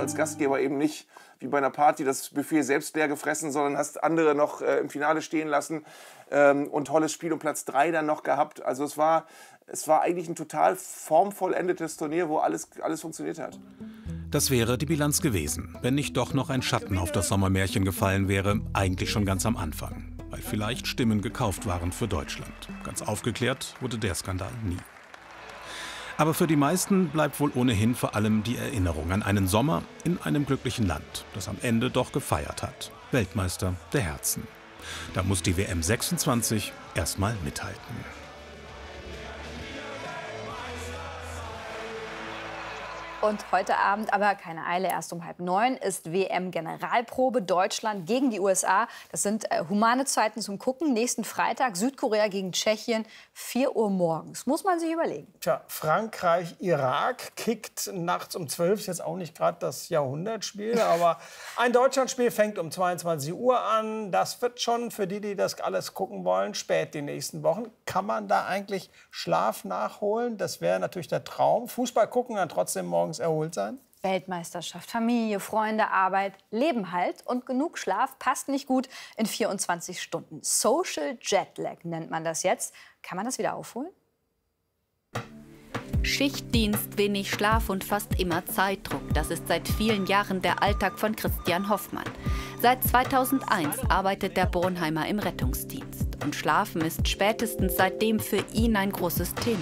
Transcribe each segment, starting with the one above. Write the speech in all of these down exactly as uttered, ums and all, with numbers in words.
als Gastgeber eben nicht wie bei einer Party das Buffet selbst leer gefressen, sondern hast andere noch äh, im Finale stehen lassen ähm, und tolles Spiel um Platz drei dann noch gehabt. Also es war, es war eigentlich ein total formvollendetes Turnier, wo alles, alles funktioniert hat. Das wäre die Bilanz gewesen, wenn nicht doch noch ein Schatten auf das Sommermärchen gefallen wäre, eigentlich schon ganz am Anfang, weil vielleicht Stimmen gekauft waren für Deutschland. Ganz aufgeklärt wurde der Skandal nie. Aber für die meisten bleibt wohl ohnehin vor allem die Erinnerung an einen Sommer in einem glücklichen Land, das am Ende doch gefeiert hat. Weltmeister der Herzen. Da muss die W M sechsundzwanzig erstmal mithalten. Und heute Abend, aber keine Eile, erst um halb neun, ist W M-Generalprobe Deutschland gegen die U S A. Das sind äh, humane Zeiten zum Gucken. Nächsten Freitag Südkorea gegen Tschechien, vier Uhr morgens. Muss man sich überlegen. Tja, Frankreich, Irak kickt nachts um zwölf. Ist jetzt auch nicht gerade das Jahrhundertspiel, aber ein Deutschlandspiel fängt um zweiundzwanzig Uhr an. Das wird schon für die, die das alles gucken wollen, spät die nächsten Wochen. Kann man da eigentlich Schlaf nachholen? Das wäre natürlich der Traum. Fußball gucken, dann trotzdem morgens erholt sein? Weltmeisterschaft, Familie, Freunde, Arbeit, Leben halt. Und genug Schlaf passt nicht gut in vierundzwanzig Stunden. Social Jetlag nennt man das jetzt. Kann man das wieder aufholen? Schichtdienst, wenig Schlaf und fast immer Zeitdruck. Das ist seit vielen Jahren der Alltag von Christian Hoffmann. Seit zweitausendeins arbeitet der Bornheimer im Rettungsdienst. Und Schlafen ist spätestens seitdem für ihn ein großes Thema.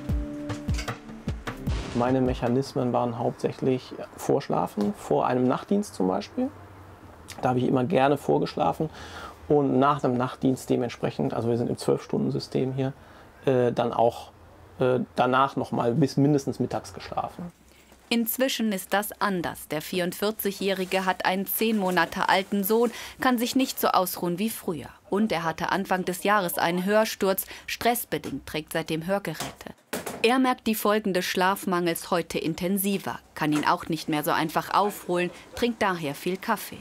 Meine Mechanismen waren hauptsächlich Vorschlafen, vor einem Nachtdienst zum Beispiel. Da habe ich immer gerne vorgeschlafen und nach einem Nachtdienst dementsprechend, also wir sind im zwölf-Stunden-System hier, äh, dann auch äh, danach noch mal bis mindestens mittags geschlafen. Inzwischen ist das anders. Der vierundvierzigjährige hat einen zehn Monate alten Sohn, kann sich nicht so ausruhen wie früher. Und er hatte Anfang des Jahres einen Hörsturz, stressbedingt trägt seitdem Hörgeräte. Er merkt die Folgen des Schlafmangels heute intensiver, kann ihn auch nicht mehr so einfach aufholen, trinkt daher viel Kaffee.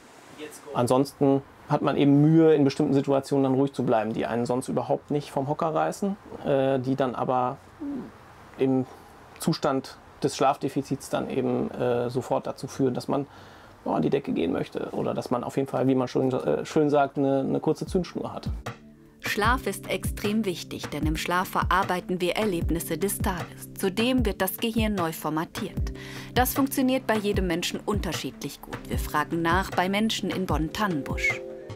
Ansonsten hat man eben Mühe, in bestimmten Situationen dann ruhig zu bleiben, die einen sonst überhaupt nicht vom Hocker reißen, äh, die dann aber im Zustand des Schlafdefizits dann eben äh, sofort dazu führen, dass man oh, an die Decke gehen möchte oder dass man auf jeden Fall, wie man schon, äh, schön sagt, eine, eine kurze Zündschnur hat. Schlaf ist extrem wichtig, denn im Schlaf verarbeiten wir Erlebnisse des Tages. Zudem wird das Gehirn neu formatiert. Das funktioniert bei jedem Menschen unterschiedlich gut. Wir fragen nach bei Menschen in Bonn-Tannenbusch.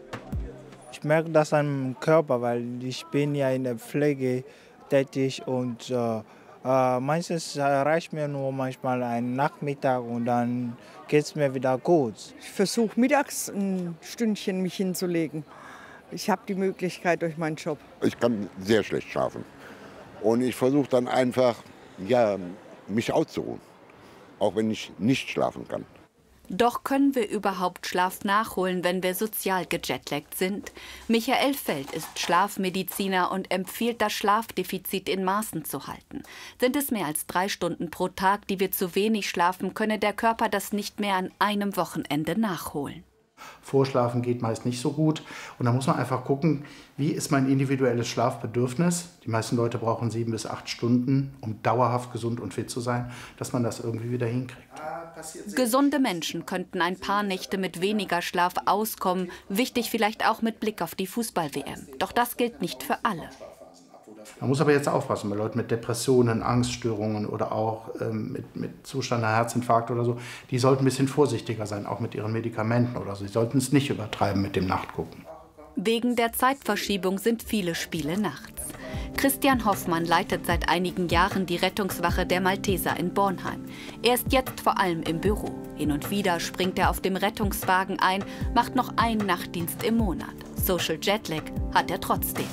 Ich merke das an meinem Körper, weil ich bin ja in der Pflege tätig und äh, äh, meistens reicht mir nur manchmal ein Nachmittag und dann geht es mir wieder gut. Ich versuche mittags ein Stündchen mich hinzulegen. Ich habe die Möglichkeit durch meinen Job. Ich kann sehr schlecht schlafen. Und ich versuche dann einfach, ja, mich auszuruhen. Auch wenn ich nicht schlafen kann. Doch können wir überhaupt Schlaf nachholen, wenn wir sozial gejetlaggt sind? Michael Feld ist Schlafmediziner und empfiehlt, das Schlafdefizit in Maßen zu halten. Sind es mehr als drei Stunden pro Tag, die wir zu wenig schlafen, könne der Körper das nicht mehr an einem Wochenende nachholen. Vorschlafen geht meist nicht so gut. Und da muss man einfach gucken, wie ist mein individuelles Schlafbedürfnis. Die meisten Leute brauchen sieben bis acht Stunden, um dauerhaft gesund und fit zu sein, dass man das irgendwie wieder hinkriegt. Gesunde Menschen könnten ein paar Nächte mit weniger Schlaf auskommen. Wichtig vielleicht auch mit Blick auf die Fußball-W M. Doch das gilt nicht für alle. Man muss aber jetzt aufpassen, bei Leuten mit Depressionen, Angststörungen oder auch ähm, mit, mit Zustand einer Herzinfarkt oder so, die sollten ein bisschen vorsichtiger sein, auch mit ihren Medikamenten oder so. Sie sollten es nicht übertreiben mit dem Nachtgucken. Wegen der Zeitverschiebung sind viele Spiele nachts. Christian Hoffmann leitet seit einigen Jahren die Rettungswache der Malteser in Bornheim. Er ist jetzt vor allem im Büro. Hin und wieder springt er auf dem Rettungswagen ein, macht noch einen Nachtdienst im Monat. Social Jetlag hat er trotzdem.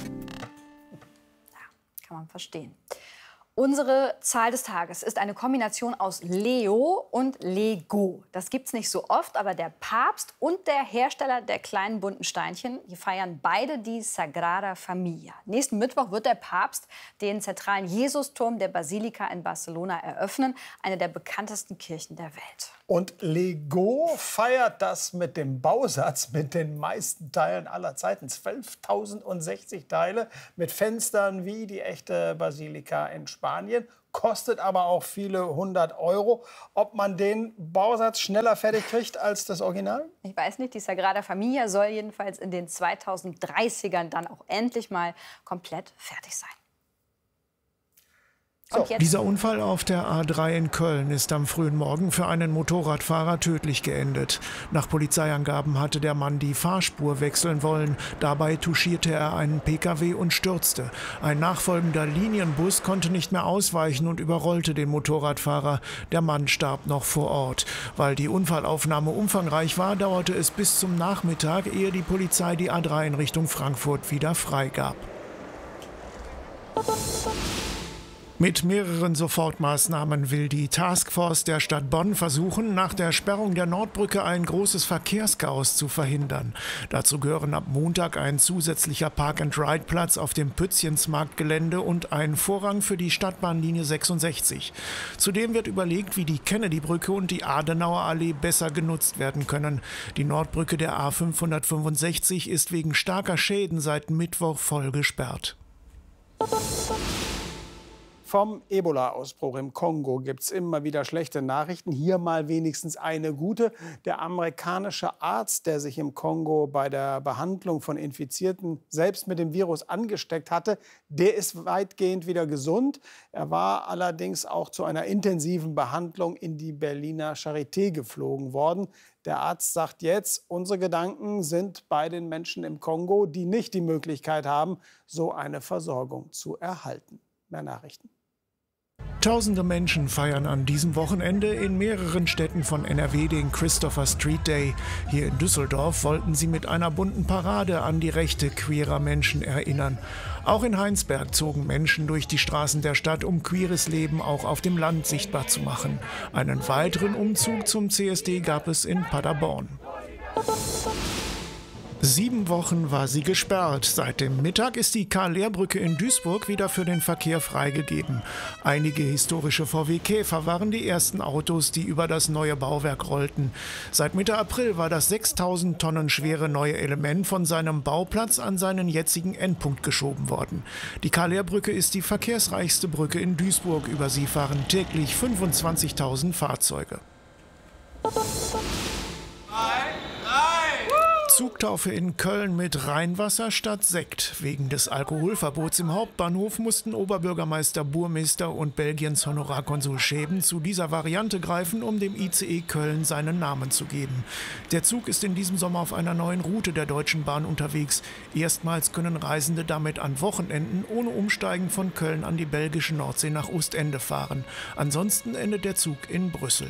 Kann man verstehen. Unsere Zahl des Tages ist eine Kombination aus Leo und Lego. Das gibt's nicht so oft, aber der Papst und der Hersteller der kleinen bunten Steinchen, die feiern beide die Sagrada Familia. Nächsten Mittwoch wird der Papst den zentralen Jesusturm der Basilika in Barcelona eröffnen, eine der bekanntesten Kirchen der Welt. Und Lego feiert das mit dem Bausatz mit den meisten Teilen aller Zeiten. zwölftausendsechzig Teile mit Fenstern wie die echte Basilika in Spanien. Spanien, kostet aber auch viele hundert Euro. Ob man den Bausatz schneller fertig kriegt als das Original? Ich weiß nicht, die Sagrada Familia soll jedenfalls in den zweitausenddreißigern dann auch endlich mal komplett fertig sein. So. Dieser Unfall auf der A drei in Köln ist am frühen Morgen für einen Motorradfahrer tödlich geendet. Nach Polizeiangaben hatte der Mann die Fahrspur wechseln wollen. Dabei touchierte er einen P K W und stürzte. Ein nachfolgender Linienbus konnte nicht mehr ausweichen und überrollte den Motorradfahrer. Der Mann starb noch vor Ort. Weil die Unfallaufnahme umfangreich war, dauerte es bis zum Nachmittag, ehe die Polizei die A drei in Richtung Frankfurt wieder freigab. Mit mehreren Sofortmaßnahmen will die Taskforce der Stadt Bonn versuchen, nach der Sperrung der Nordbrücke ein großes Verkehrschaos zu verhindern. Dazu gehören ab Montag ein zusätzlicher Park-and-Ride-Platz auf dem Pützchensmarktgelände und ein Vorrang für die Stadtbahnlinie sechsundsechzig. Zudem wird überlegt, wie die Kennedy-Brücke und die Adenauer Allee besser genutzt werden können. Die Nordbrücke der A fünfhundertfünfundsechzig ist wegen starker Schäden seit Mittwoch voll gesperrt. Vom Ebola-Ausbruch im Kongo gibt es immer wieder schlechte Nachrichten. Hier mal wenigstens eine gute. Der amerikanische Arzt, der sich im Kongo bei der Behandlung von Infizierten selbst mit dem Virus angesteckt hatte, der ist weitgehend wieder gesund. Er war allerdings auch zu einer intensiven Behandlung in die Berliner Charité geflogen worden. Der Arzt sagt jetzt, unsere Gedanken sind bei den Menschen im Kongo, die nicht die Möglichkeit haben, so eine Versorgung zu erhalten. Mehr Nachrichten. Tausende Menschen feiern an diesem Wochenende in mehreren Städten von N R W den Christopher Street Day. Hier in Düsseldorf wollten sie mit einer bunten Parade an die Rechte queerer Menschen erinnern. Auch in Heinsberg zogen Menschen durch die Straßen der Stadt, um queeres Leben auch auf dem Land sichtbar zu machen. Einen weiteren Umzug zum C S D gab es in Paderborn. Sieben Wochen war sie gesperrt. Seit dem Mittag ist die Karl-Lehr-Brücke in Duisburg wieder für den Verkehr freigegeben. Einige historische V W Käfer waren die ersten Autos, die über das neue Bauwerk rollten. Seit Mitte April war das sechstausend Tonnen schwere neue Element von seinem Bauplatz an seinen jetzigen Endpunkt geschoben worden. Die Karl-Lehr-Brücke ist die verkehrsreichste Brücke in Duisburg. Über sie fahren täglich fünfundzwanzigtausend Fahrzeuge. Zugtaufe in Köln mit Rheinwasser statt Sekt. Wegen des Alkoholverbots im Hauptbahnhof mussten Oberbürgermeister Burmester und Belgiens Honorarkonsul Schäben zu dieser Variante greifen, um dem I C E Köln seinen Namen zu geben. Der Zug ist in diesem Sommer auf einer neuen Route der Deutschen Bahn unterwegs. Erstmals können Reisende damit an Wochenenden ohne Umsteigen von Köln an die belgische Nordsee nach Ostende fahren. Ansonsten endet der Zug in Brüssel.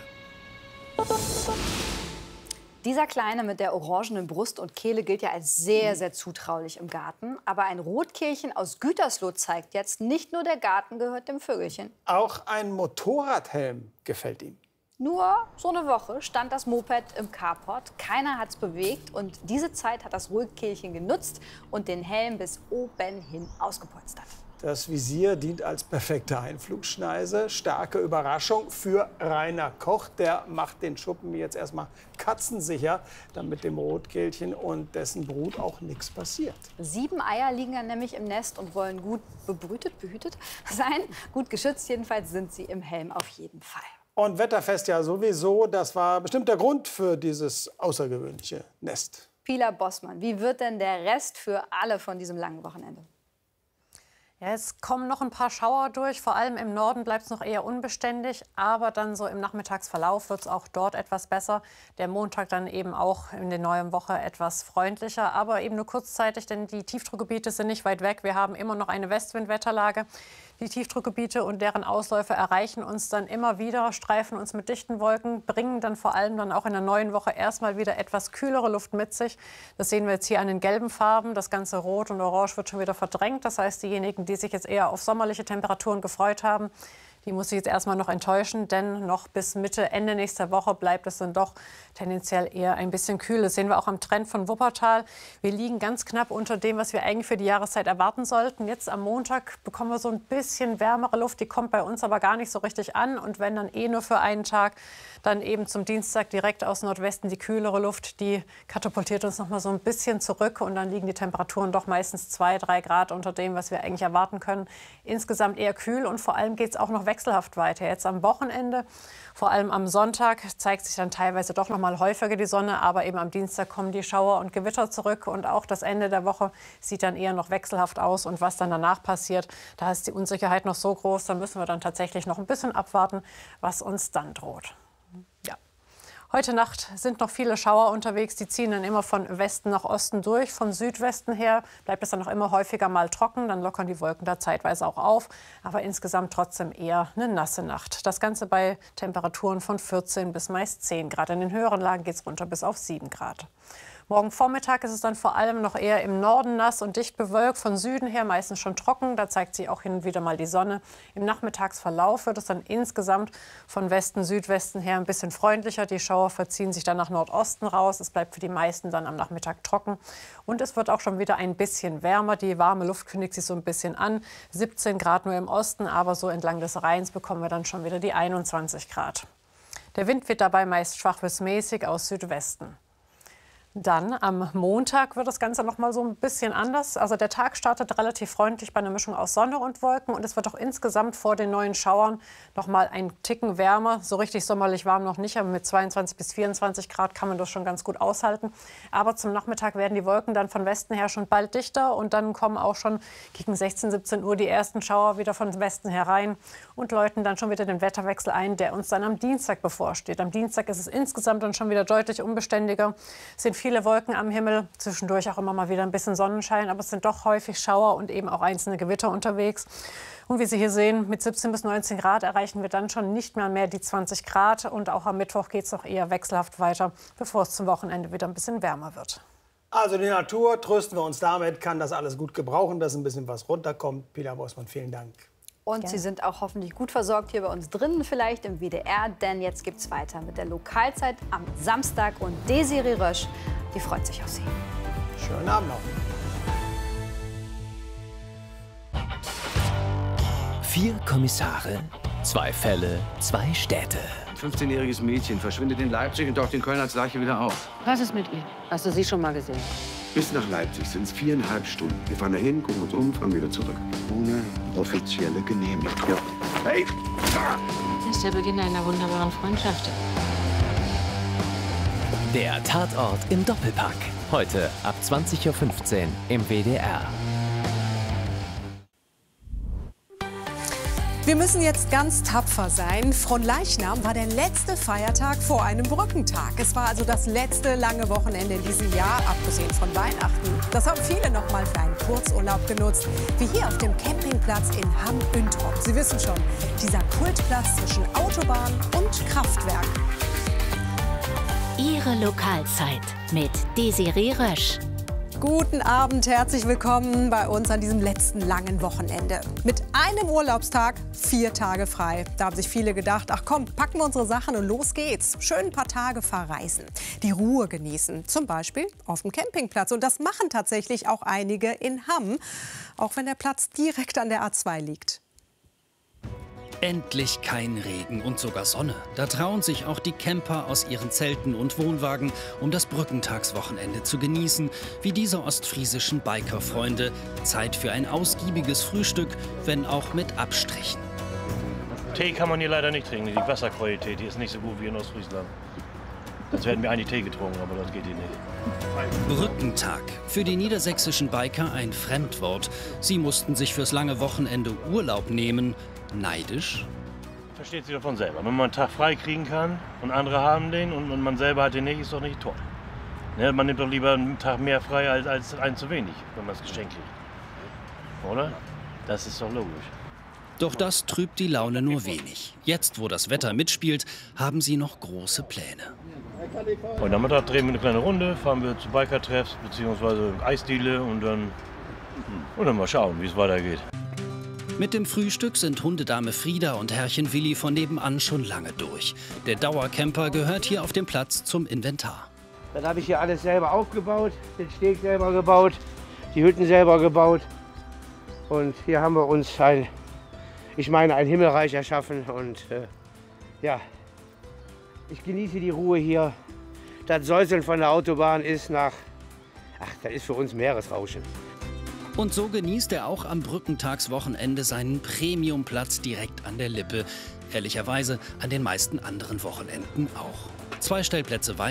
Dieser Kleine mit der orangenen Brust und Kehle gilt ja als sehr, sehr zutraulich im Garten. Aber ein Rotkehlchen aus Gütersloh zeigt jetzt, nicht nur der Garten gehört dem Vögelchen. Auch ein Motorradhelm gefällt ihm. Nur so eine Woche stand das Moped im Carport. Keiner hat es bewegt. Und diese Zeit hat das Rotkehlchen genutzt und den Helm bis oben hin ausgepolstert. Das Visier dient als perfekte Einflugschneise. Starke Überraschung für Rainer Koch. Der macht den Schuppen jetzt erstmal katzensicher, damit dem Rotkehlchen und dessen Brut auch nichts passiert. Sieben Eier liegen dann nämlich im Nest und wollen gut bebrütet, behütet sein. Gut geschützt jedenfalls sind sie im Helm auf jeden Fall. Und wetterfest ja sowieso. Das war bestimmt der Grund für dieses außergewöhnliche Nest. Pila Bossmann, wie wird denn der Rest für alle von diesem langen Wochenende? Ja, es kommen noch ein paar Schauer durch. Vor allem im Norden bleibt es noch eher unbeständig. Aber dann so im Nachmittagsverlauf wird es auch dort etwas besser. Der Montag dann eben auch in der neuen Woche etwas freundlicher. Aber eben nur kurzzeitig, denn die Tiefdruckgebiete sind nicht weit weg. Wir haben immer noch eine Westwindwetterlage. Die Tiefdruckgebiete und deren Ausläufer erreichen uns dann immer wieder, streifen uns mit dichten Wolken, bringen dann vor allem dann auch in der neuen Woche erstmal wieder etwas kühlere Luft mit sich. Das sehen wir jetzt hier an den gelben Farben. Das ganze Rot und Orange wird schon wieder verdrängt. Das heißt, diejenigen, die sich jetzt eher auf sommerliche Temperaturen gefreut haben, die muss ich jetzt erstmal noch enttäuschen, denn noch bis Mitte, Ende nächster Woche bleibt es dann doch tendenziell eher ein bisschen kühl. Das sehen wir auch am Trend von Wuppertal. Wir liegen ganz knapp unter dem, was wir eigentlich für die Jahreszeit erwarten sollten. Jetzt am Montag bekommen wir so ein bisschen wärmere Luft, die kommt bei uns aber gar nicht so richtig an. Und wenn dann eh nur für einen Tag, dann eben zum Dienstag direkt aus Nordwesten die kühlere Luft, die katapultiert uns noch mal so ein bisschen zurück. Und dann liegen die Temperaturen doch meistens zwei, drei Grad unter dem, was wir eigentlich erwarten können. Insgesamt eher kühl und vor allem geht es auch noch wechselhaft weiter. Jetzt am Wochenende, vor allem am Sonntag, zeigt sich dann teilweise doch noch mal häufiger die Sonne. Aber eben am Dienstag kommen die Schauer und Gewitter zurück. Und auch das Ende der Woche sieht dann eher noch wechselhaft aus. Und was dann danach passiert, da ist die Unsicherheit noch so groß, da müssen wir dann tatsächlich noch ein bisschen abwarten, was uns dann droht. Ja. Heute Nacht sind noch viele Schauer unterwegs. Die ziehen dann immer von Westen nach Osten durch. Von Südwesten her bleibt es dann noch immer häufiger mal trocken. Dann lockern die Wolken da zeitweise auch auf. Aber insgesamt trotzdem eher eine nasse Nacht. Das Ganze bei Temperaturen von vierzehn bis meist zehn Grad. In den höheren Lagen geht es runter bis auf sieben Grad. Morgen Vormittag ist es dann vor allem noch eher im Norden nass und dicht bewölkt. Von Süden her meistens schon trocken. Da zeigt sich auch hin und wieder mal die Sonne. Im Nachmittagsverlauf wird es dann insgesamt von Westen, Südwesten her ein bisschen freundlicher. Die Schauer verziehen sich dann nach Nordosten raus. Es bleibt für die meisten dann am Nachmittag trocken. Und es wird auch schon wieder ein bisschen wärmer. Die warme Luft kündigt sich so ein bisschen an. siebzehn Grad nur im Osten, aber so entlang des Rheins bekommen wir dann schon wieder die einundzwanzig Grad. Der Wind wird dabei meist schwach bis mäßig aus Südwesten. Dann am Montag wird das Ganze noch mal so ein bisschen anders. Also der Tag startet relativ freundlich bei einer Mischung aus Sonne und Wolken. Und es wird auch insgesamt vor den neuen Schauern noch mal ein Ticken wärmer. So richtig sommerlich warm noch nicht, aber mit zweiundzwanzig bis vierundzwanzig Grad kann man das schon ganz gut aushalten. Aber zum Nachmittag werden die Wolken dann von Westen her schon bald dichter. Und dann kommen auch schon gegen sechzehn, siebzehn Uhr die ersten Schauer wieder von Westen herein und läuten dann schon wieder den Wetterwechsel ein, der uns dann am Dienstag bevorsteht. Am Dienstag ist es insgesamt dann schon wieder deutlich unbeständiger. Es sind viele Wolken am Himmel, zwischendurch auch immer mal wieder ein bisschen Sonnenschein, aber es sind doch häufig Schauer und eben auch einzelne Gewitter unterwegs. Und wie Sie hier sehen, mit siebzehn bis neunzehn Grad erreichen wir dann schon nicht mehr, mehr die zwanzig Grad. Und auch am Mittwoch geht es noch eher wechselhaft weiter, bevor es zum Wochenende wieder ein bisschen wärmer wird. Also die Natur, trösten wir uns damit, kann das alles gut gebrauchen, dass ein bisschen was runterkommt. Pilar Bossmann, vielen Dank. Und Gerne. Sie sind auch hoffentlich gut versorgt hier bei uns drinnen, vielleicht im W D R. Denn jetzt geht's weiter mit der Lokalzeit am Samstag. Und Desiree Rösch, die freut sich auf Sie. Schönen Abend noch. Vier Kommissare, zwei Fälle, zwei Städte. Ein fünfzehnjähriges Mädchen verschwindet in Leipzig und taucht in Köln als Leiche wieder auf. Was ist mit ihr? Hast du sie schon mal gesehen? Bis nach Leipzig sind es viereinhalb Stunden. Wir fahren dahin, gucken uns um, fahren wieder zurück. Ohne offizielle Genehmigung. Ja. Hey! Das ist der Beginn einer wunderbaren Freundschaft. Der Tatort im Doppelpack. Heute ab zwanzig Uhr fünfzehn im W D R. Wir müssen jetzt ganz tapfer sein. Fronleichnam war der letzte Feiertag vor einem Brückentag. Es war also das letzte lange Wochenende in diesem Jahr, abgesehen von Weihnachten. Das haben viele noch mal für einen Kurzurlaub genutzt, wie hier auf dem Campingplatz in Hamm-Üntrop. Sie wissen schon, dieser Kultplatz zwischen Autobahn und Kraftwerk. Ihre Lokalzeit mit Desiree Rösch. Guten Abend, herzlich willkommen bei uns an diesem letzten langen Wochenende. Mit einem Urlaubstag, vier Tage frei. Da haben sich viele gedacht, ach komm, packen wir unsere Sachen und los geht's. Schön ein paar Tage verreisen, die Ruhe genießen, zum Beispiel auf dem Campingplatz. Und das machen tatsächlich auch einige in Hamm, auch wenn der Platz direkt an der A zwei liegt. Endlich kein Regen und sogar Sonne. Da trauen sich auch die Camper aus ihren Zelten und Wohnwagen, um das Brückentagswochenende zu genießen, wie diese ostfriesischen Bikerfreunde. Zeit für ein ausgiebiges Frühstück, wenn auch mit Abstrichen. Tee kann man hier leider nicht trinken. Die Wasserqualität die ist nicht so gut wie in Ostfriesland. Sonst hätten wir eigentlich Tee getrunken, aber das geht hier nicht. Brückentag. Für die niedersächsischen Biker ein Fremdwort. Sie mussten sich fürs lange Wochenende Urlaub nehmen. Neidisch? Versteht sich davon selber. Wenn man einen Tag frei kriegen kann und andere haben den und, und man selber hat den nicht, ist doch nicht toll. Ne, man nimmt doch lieber einen Tag mehr frei als, als einen zu wenig, wenn man das Geschenk kriegt. Oder? Das ist doch logisch. Doch das trübt die Laune nur wenig. Jetzt, wo das Wetter mitspielt, haben sie noch große Pläne. Heute Nachmittag drehen wir eine kleine Runde, fahren wir zu Biker-Treffs bzw. Eisdiele und dann, und dann mal schauen, wie es weitergeht. Mit dem Frühstück sind Hundedame Frieda und Herrchen Willi von nebenan schon lange durch. Der Dauercamper gehört hier auf dem Platz zum Inventar. Das habe ich hier alles selber aufgebaut, den Steg selber gebaut, die Hütten selber gebaut. Und hier haben wir uns ein, ich meine, ein Himmelreich erschaffen. Und äh, ja, ich genieße die Ruhe hier. Das Säuseln von der Autobahn ist nach, ach, das ist für uns Meeresrauschen. Und so genießt er auch am Brückentagswochenende seinen Premiumplatz direkt an der Lippe. Ehrlicherweise an den meisten anderen Wochenenden auch. Zwei Stellplätze weiter.